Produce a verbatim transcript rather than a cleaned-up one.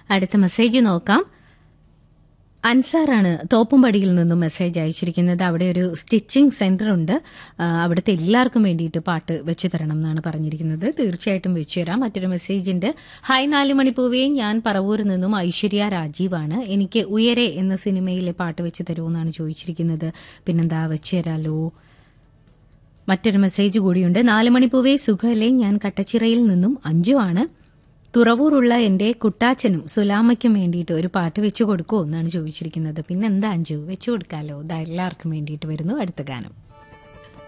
അടുത്ത മെസ്സേജ് നോക്കാം. അൻസാറാണ് തോപ്പുംപടിയിൽ നിന്നും മെസ്സേജ് അയച്ചിരിക്കുന്നത്. അവിടെ ഒരു സ്റ്റിച്ചിങ് സെന്റർ ഉണ്ട്. ആ, അവിടുത്തെ എല്ലാവർക്കും വേണ്ടിയിട്ട് പാട്ട് വെച്ചു തരണം എന്നാണ് പറഞ്ഞിരിക്കുന്നത്. തീർച്ചയായിട്ടും വെച്ചു തരാം. മറ്റൊരു മെസ്സേജ് ഉണ്ട്. ഹായ് നാല് മണിപ്പൂവേ, ഞാൻ പറവൂരിൽ നിന്നും ഐശ്വര്യ രാജീവാണ്. എനിക്ക് ഉയരെ എന്ന സിനിമയിലെ പാട്ട് വെച്ച് തരുമെന്നാണ് ചോദിച്ചിരിക്കുന്നത്. പിന്നെന്താ, വെച്ചു തരാലോ. മറ്റൊരു മെസ്സേജ് കൂടിയുണ്ട്. നാല് മണിപ്പൂവേ സുഖല്ലേ, ഞാൻ കട്ടച്ചിറയിൽ നിന്നും അഞ്ചു ആണ്. തുറവൂറുള്ള എന്റെ കുട്ടാച്ചനും സുലാമയ്ക്കും വേണ്ടിയിട്ട് ഒരു പാട്ട് വെച്ചു കൊടുക്കുമോ എന്നാണ് ചോദിച്ചിരിക്കുന്നത്. പിന്നെന്താ അഞ്ചു, വെച്ചു കൊടുക്കാലോ. ഇതാ എല്ലാവർക്കും വേണ്ടിയിട്ട് വരുന്നു അടുത്ത ഗാനം.